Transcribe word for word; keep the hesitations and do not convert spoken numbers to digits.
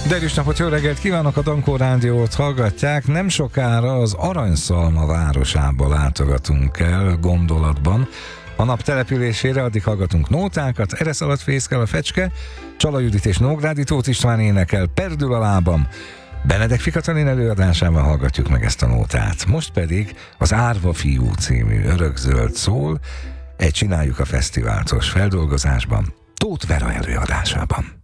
Derűs napot, jó reggelt kívánok, a Dankó Rádiót hallgatják. Nem sokára az Aranyszalma városába látogatunk el gondolatban. A nap településére addig hallgatunk nótákat, eresz alatt fészkel a fecske, Csala Judit és Nógrádi Tóth István énekel, Perdül a lábam. Benedek Fikatalin előadásában hallgatjuk meg ezt a nótát. Most pedig az Árva fiú című örökzöld szól, egy Csináljuk a fesztiváltos feldolgozásban, Tóth Vera előadásában.